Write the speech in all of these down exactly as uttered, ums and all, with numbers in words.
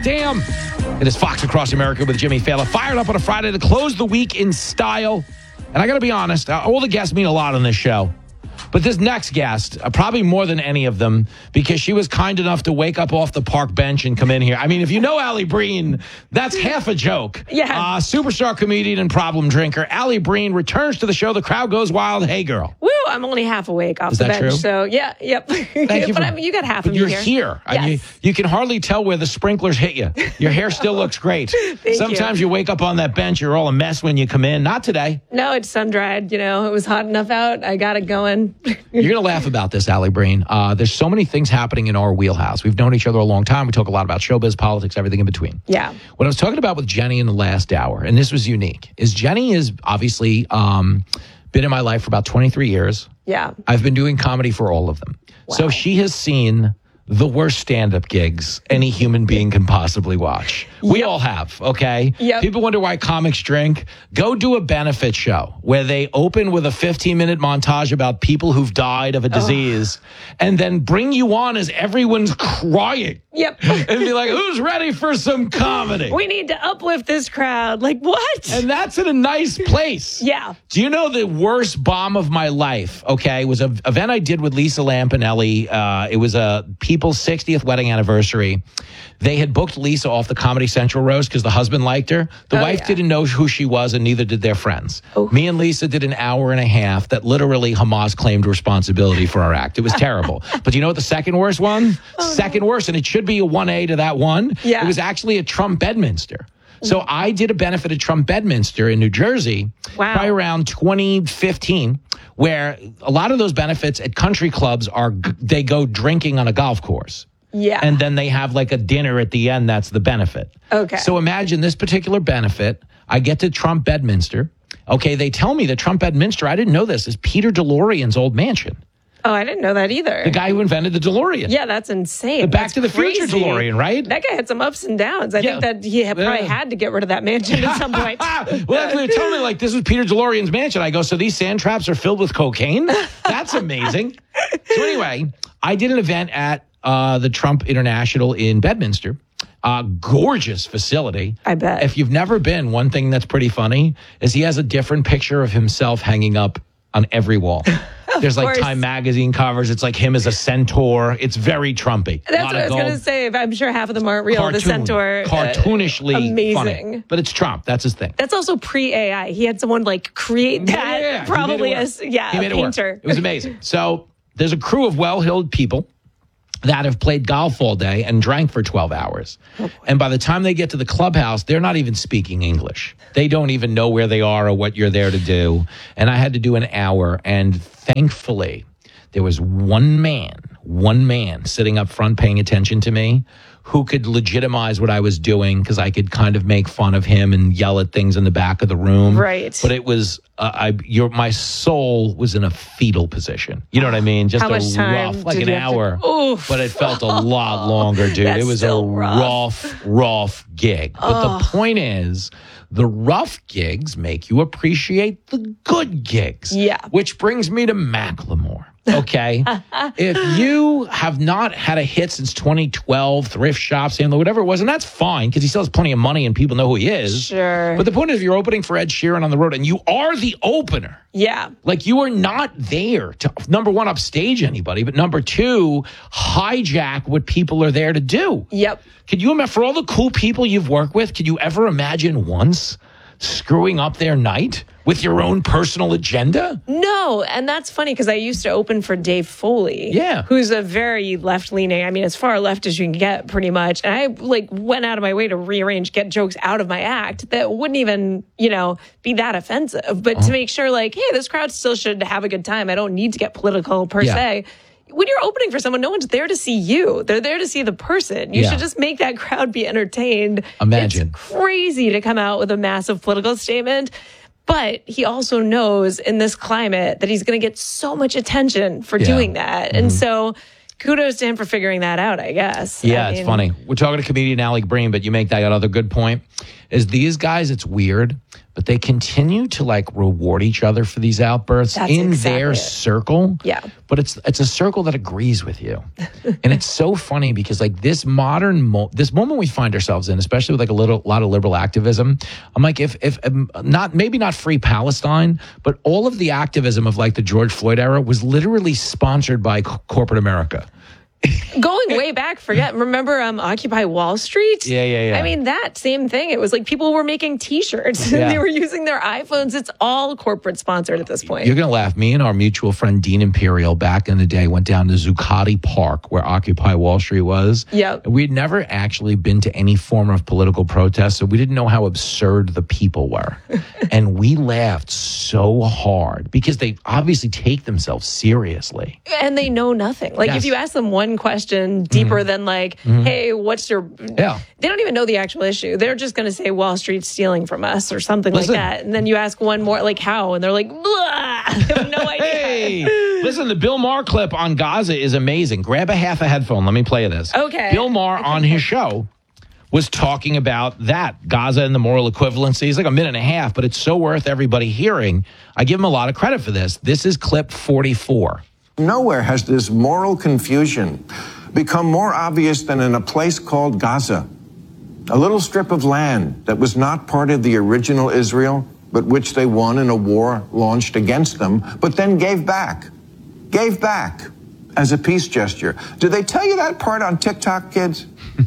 damn. It is Fox Across America with Jimmy Fallon. Fired up on a Friday to close the week in style. And I got to be honest, all the guests mean a lot on this show. But this next guest, uh, probably more than any of them, because she was kind enough to wake up off the park bench and come in here. I mean, if you know Allie Breen, that's half a joke. Yeah. Uh, superstar comedian and problem drinker. Allie Breen returns to the show. The crowd goes wild. Hey, girl. Woo, I'm only half awake off Is the that bench. true? So, yeah, yep. Thank you but for- I mean, you got half But of me you're here. here. I mean, Yes. you, you can hardly tell where the sprinklers hit you. Your hair still looks great. Thank Sometimes you. you wake up on that bench, you're all a mess when you come in. Not today. No, it's sun-dried. You know, it was hot enough out. I got it going. You're going to laugh about this, Allie Breen. Uh, there's so many things happening in our wheelhouse. We've known each other a long time. We talk a lot about showbiz, politics, everything in between. Yeah. What I was talking about with Jenny in the last hour, and this was unique, is Jenny is obviously um, been in my life for about twenty-three years. Yeah. I've been doing comedy for all of them. So she has seen the worst stand-up gigs any human being can possibly watch. We Yep. all have, okay? Yep. People wonder why comics drink. Go do a benefit show where they open with a fifteen-minute montage about people who've died of a disease and then bring you on as everyone's crying. Yep. And be like, who's ready for some comedy? We need to uplift this crowd. Like, what? And that's in a nice place. Yeah. Do you know the worst bomb of my life? Okay, was an event I did with Lisa Lampanelli. Uh, it was a people's sixtieth wedding anniversary. They had booked Lisa off the Comedy Central roast because the husband liked her. The Oh, wife yeah. didn't know who she was, and neither did their friends. Oh. Me and Lisa did an hour and a half that literally Hamas claimed responsibility for our act. It was terrible. But you know what the second worst one? second worst, and it should be a one A to that one. Yeah. It was actually at Trump Bedminster. So I did a benefit at Trump Bedminster in New Jersey, Wow. probably around twenty fifteen, where a lot of those benefits at country clubs are, they go drinking on a golf course. Yeah. And then they have like a dinner at the end. That's the benefit. Okay. So imagine this particular benefit. I get to Trump Bedminster. Okay. They tell me that Trump Bedminster, I didn't know this, is Peter DeLorean's old mansion. Oh, I didn't know that either. The guy who invented the DeLorean. Yeah, that's insane. The Back That's to the Future crazy. DeLorean, right? That guy had some ups and downs. I Yeah. think that he had probably Yeah. had to get rid of that mansion at some point. Well, they told me like this is Peter DeLorean's mansion. I go, so these sand traps are filled with cocaine? That's amazing. So anyway, I did an event at uh, the Trump International in Bedminster. Uh, gorgeous facility. I bet. If you've never been, one thing that's pretty funny is he has a different picture of himself hanging up on every wall. There's like course. Time magazine covers. It's like him as a centaur. It's very Trumpy. That's what I was going to say. I'm sure half of them aren't real. the centaur. uh, cartoonishly amazing. funny. But it's Trump. That's his thing. That's also pre-A I. He had someone like create that. Yeah, Probably he made it as, yeah, He a made it work. painter. It was amazing. So there's a crew of well-heeled people that have played golf all day and drank for twelve hours. And by the time they get to the clubhouse, they're not even speaking English. They don't even know where they are or what you're there to do. And I had to do an hour. And thankfully, there was one man, one man sitting up front paying attention to me who could legitimize what I was doing because I could kind of make fun of him and yell at things in the back of the room. Right. But it was, uh, I, your, my soul was in a fetal position. You know what I mean? Just How a much time rough, like did an you have to- hour. Oof. But it felt a lot longer, dude. That's It was a still rough. rough, rough gig. But the point is, the rough gigs make you appreciate the good gigs. Yeah. Which brings me to Macklemore. Okay. If you have not had a hit since twenty twelve, thrift shops, whatever it was, and that's fine because he still has plenty of money and people know who he is. Sure. But the point is, if you're opening for Ed Sheeran on the road and you are the opener, Yeah. like you are not there to, number one, upstage anybody, but number two, hijack what people are there to do. Yep. Could you imagine, for all the cool people you've worked with, could you ever imagine once screwing up their night with your own personal agenda? No, and that's funny because I used to open for Dave Foley. Yeah. Who's a very left-leaning, I mean, as far left as you can get, pretty much. And I, like, went out of my way to rearrange, get jokes out of my act that wouldn't even, you know, be that offensive. But to make sure, like, hey, this crowd still should have a good time. I don't need to get political per Yeah. se. When you're opening for someone, no one's there to see you. They're there to see the person. You Yeah. should just make that crowd be entertained. Imagine. It's crazy to come out with a massive political statement. But he also knows in this climate that he's going to get so much attention for Yeah. doing that. And so kudos to him for figuring that out, I guess. Yeah, I it's mean, funny. We're talking to comedian Allie Breen, but you make that other good point. is these guys, it's weird, but they continue to like reward each other for these outbursts That's in exactly their it. circle. Yeah. But it's it's a circle that agrees with you. And it's so funny because like this modern, mo- this moment we find ourselves in, especially with like a little lot of liberal activism, I'm like, if, if um, not, maybe not free Palestine, but all of the activism of like the George Floyd era was literally sponsored by c- corporate America. Going way back, forget, remember um, Occupy Wall Street? Yeah, yeah, yeah. I mean, that same thing. It was like people were making T-shirts Yeah. and they were using their iPhones. It's all corporate sponsored at this point. You're going to laugh. Me and our mutual friend, Dean Imperial, back in the day, went down to Zuccotti Park, where Occupy Wall Street was. Yep. We'd never actually been to any form of political protest, so we didn't know how absurd the people were. And we laughed so hard because they obviously take themselves seriously. And they know nothing. Like Yes. if you ask them one question deeper than like, hey, what's your... Yeah. They don't even know the actual issue. They're just going to say Wall Street's stealing from us or something Listen. like that. And then you ask one more, like how? And they're like, blah. They have no idea. Hey, listen, the Bill Maher clip on Gaza is amazing. Grab a half a headphone. Let me play you this. Okay. Bill Maher on his show was talking about that, Gaza and the moral equivalency. It's like a minute and a half, but it's so worth everybody hearing. I give him a lot of credit for this. This is clip forty-four. Nowhere has this moral confusion become more obvious than in a place called Gaza, a little strip of land that was not part of the original Israel, but which they won in a war launched against them, but then gave back, gave back as a peace gesture. Did they tell you that part on TikTok, kids?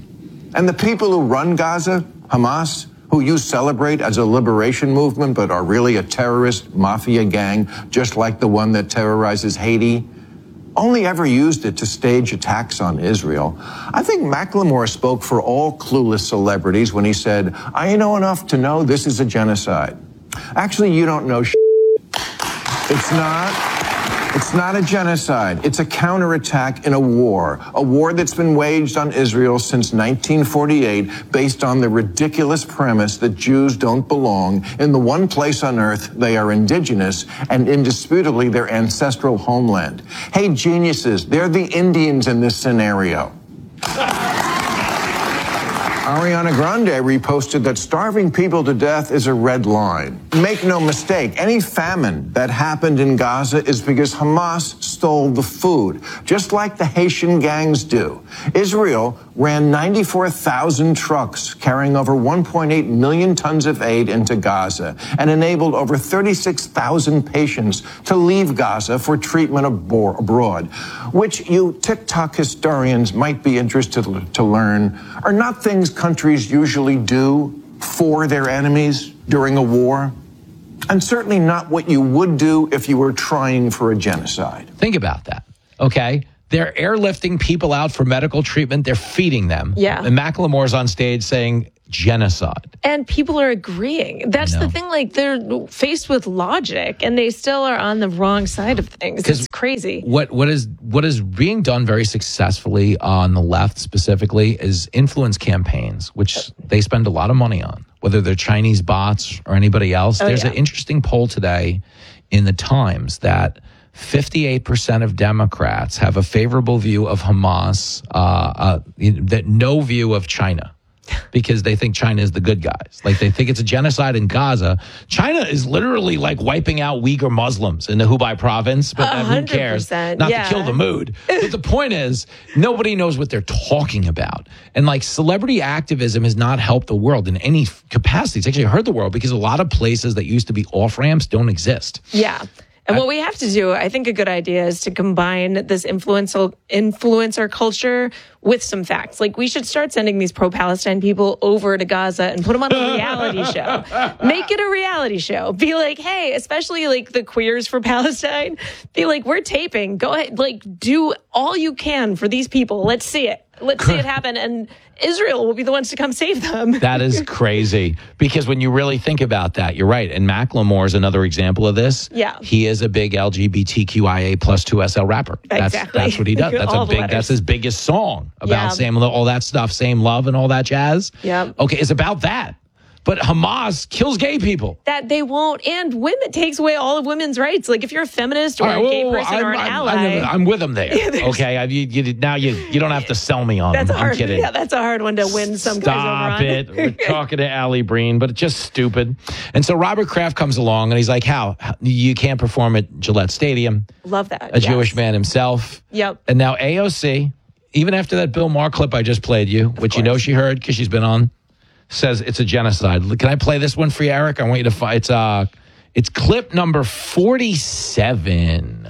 And the people who run Gaza, Hamas, who you celebrate as a liberation movement, but are really a terrorist mafia gang, just like the one that terrorizes Haiti, only ever used it to stage attacks on Israel. I think Macklemore spoke for all clueless celebrities when he said, I know enough to know this is a genocide. Actually, you don't know shit. It's not. It's not a genocide. It's a counterattack in a war, a war that's been waged on Israel since nineteen forty-eight based on the ridiculous premise that Jews don't belong in the one place on earth they are indigenous and indisputably their ancestral homeland. Hey, geniuses, they're the Indians in this scenario. Ariana Grande reposted that starving people to death is a red line. Make no mistake, any famine that happened in Gaza is because Hamas stole the food, just like the Haitian gangs do. Israel ran ninety-four thousand trucks carrying over one point eight million tons of aid into Gaza and enabled over thirty-six thousand patients to leave Gaza for treatment abor- abroad, which you TikTok historians might be interested to learn are not things countries usually do for their enemies during a war, and certainly not what you would do if you were trying for a genocide. Think about that, okay? They're airlifting people out for medical treatment. They're feeding them. Yeah. And Macklemore's on stage saying genocide. And people are agreeing. That's the thing. Like, they're faced with logic and they still are on the wrong side of things. It's crazy. What what is what is being done very successfully on the left specifically is influence campaigns, which they spend a lot of money on, whether they're Chinese bots or anybody else. Oh, There's yeah. an interesting poll today in the Times that fifty-eight percent of Democrats have a favorable view of Hamas, uh, uh, that no view of China. Because they think China is the good guys. Like, they think it's a genocide in Gaza. China is literally like wiping out Uyghur Muslims in the Hubei province, but uh, who cares? Not yeah. to kill the mood. But the point is, nobody knows what they're talking about. And like, celebrity activism has not helped the world in any capacity. It's actually hurt the world because a lot of places that used to be off ramps don't exist. Yeah. And what we have to do, I think a good idea is to combine this influential influencer culture with some facts. Like, we should start sending these pro-Palestine people over to Gaza and put them on a reality show. Make it a reality show. Be like, hey, especially like the queers for Palestine, be like, we're taping. Go ahead, like, do all you can for these people. Let's see it. Let's see it happen. And Israel will be the ones to come save them. That is crazy. Because when you really think about that, you're right. And Macklemore is another example of this. Yeah. He is a big L G B T Q I A plus two S L rapper. That's, Exactly. that's what he does. That's All a the big, letters. that's his biggest song about Yeah. same, all that stuff, same love and all that jazz. Yeah. Okay. It's about that. But Hamas kills gay people. That they won't, and women takes away all of women's rights. Like if you're a feminist or All right, a gay whoa, whoa, person I'm, or an I'm, ally, I'm, I'm with them there. Yeah, okay, I, you, you, now you you don't have to sell me on that's them. a hard, I'm kidding. Yeah, that's a hard one to win some guys over Stop on. it. We're talking to Allie Breen, but it's just stupid. And so Robert Kraft comes along and he's like, how? How- You can't perform at Gillette Stadium. Love that. A yes. Jewish man himself. Yep. And now A O C, even after that Bill Maher clip I just played you, which you know she heard because she's been on, says it's a genocide. Can I play this one for you, Eric? I want you to find it's uh it's clip number forty-seven.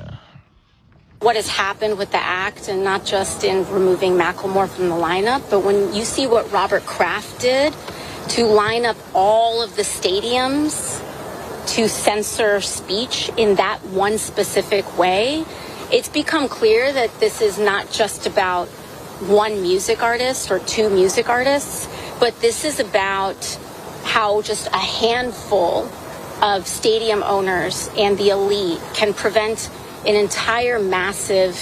What has happened with the act, and not just in removing Macklemore from the lineup, but when you see what Robert Kraft did to line up all of the stadiums to censor speech in that one specific way, it's become clear that this is not just about one music artist or two music artists, but this is about how just a handful of stadium owners and the elite can prevent an entire massive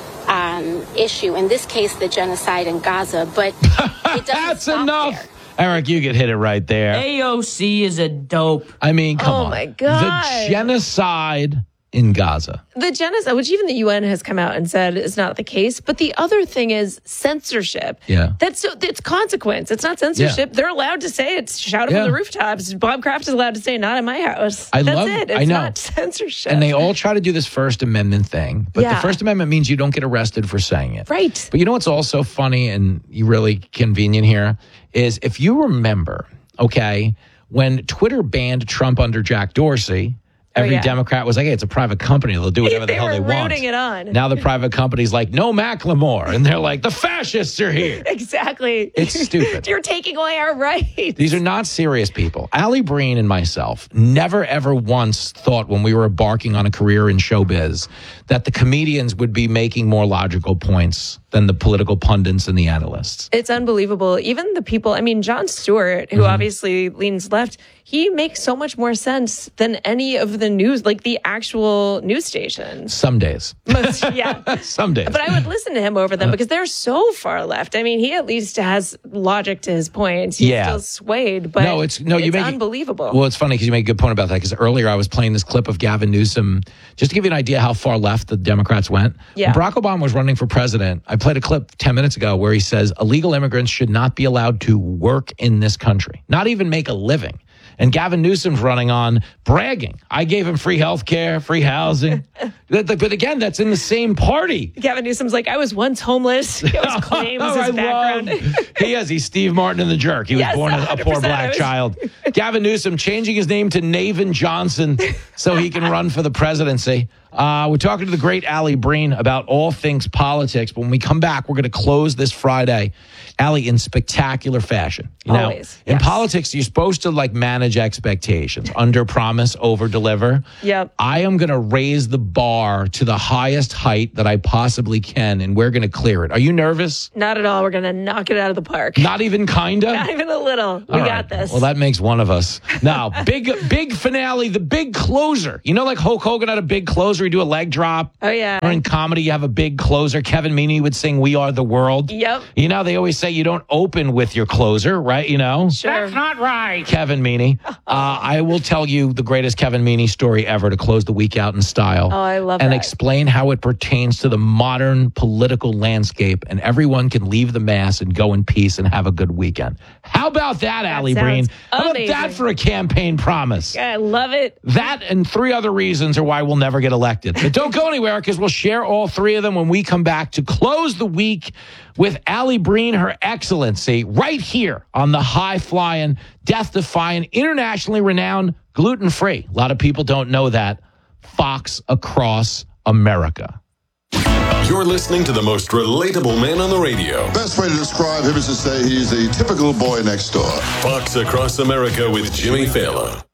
um, issue, in this case, the genocide in Gaza. But it doesn't That's stop enough. there. Eric, you get hit it right there. A O C is a dope. I mean, come Oh, on. my God. The genocide in Gaza. The genocide, which even the U N has come out and said is not the case. But the other thing is censorship. Yeah. That's so it's consequence. It's not censorship. Yeah. They're allowed to say it, shout it Yeah. from the rooftops. Bob Kraft is allowed to say, not in my house. I That's love- it. It's I know. not censorship. And they all try to do this First Amendment thing. But the Yeah. First Amendment means you don't get arrested for saying it. Right. But you know what's also funny and really convenient here is if you remember, okay, when Twitter banned Trump under Jack Dorsey, every Oh, yeah. Democrat was like, hey, it's a private company. They'll do whatever the They hell were they want. rooting it on. Now the private company's like, no Macklemore. And they're like, the fascists are here. Exactly. It's stupid. You're taking away our rights. These are not serious people. Allie Breen and myself never, ever once thought when we were embarking on a career in showbiz that the comedians would be making more logical points than the political pundits and the analysts. It's unbelievable. Even the people, I mean, Jon Stewart, who Mm-hmm. obviously leans left, he makes so much more sense than any of the news, like the actual news stations. Some days. Most, yeah. Some days. But I would listen to him over them because they're so far left. I mean, he at least has logic to his points. He's Yeah. still swayed, but no, it's no, you it's make unbelievable. Well, it's funny because you make a good point about that. Because earlier I was playing this clip of Gavin Newsom, just to give you an idea how far left the Democrats went. Yeah. When Barack Obama was running for president, I played a clip ten minutes ago where he says illegal immigrants should not be allowed to work in this country, not even make a living. And Gavin Newsom's running on bragging. I gave him free health care, free housing. But but again, that's in the same party. Gavin Newsom's like, I was once homeless. He always claims Oh, his I background. love- he is. He's Steve Martin in The Jerk. He was Yes, born a, a poor one hundred percent. black I was- child. Gavin Newsom changing his name to Navin Johnson so he can run for the presidency. Uh, we're talking to the great Allie Breen about all things politics. But when we come back, we're going to close this Friday, Allie, in spectacular fashion. You know, Always, in yes. politics, you're supposed to like manage expectations, under promise, over deliver. Yep. I am going to raise the bar to the highest height that I possibly can, and we're going to clear it. Are you nervous? Not at all. We're going to knock it out of the park. Not even kinda? Not even a little. We All got right. this. Well, that makes one of us. Now, big, big finale, the big closer. You know, like Hulk Hogan had a big closer. You do a leg drop. Oh, yeah. Or in comedy, you have a big closer. Kevin Meaney would sing "We Are the World." Yep. You know, they always say you don't open with your closer, right? You know? Sure. Not right. Kevin Meaney. Uh, I will tell you the greatest Kevin Meaney story ever to close the week out in style. Oh, I love and that. explain how it pertains to the modern political landscape, and everyone can leave the mass and go in peace and have a good weekend. How about that, Allie Breen? sounds How about amazing. that for a campaign promise? I love it. That and three other reasons are why we'll never get elected. But don't go anywhere because we'll share all three of them when we come back to close the week with Allie Breen, her excellency, right here on the high-flying, death-defying, internationally renowned, gluten-free. A lot of people don't know that. Fox Across America. You're listening to the most relatable man on the radio. Best way to describe him is to say he's a typical boy next door. Fox Across America with Jimmy Fallon.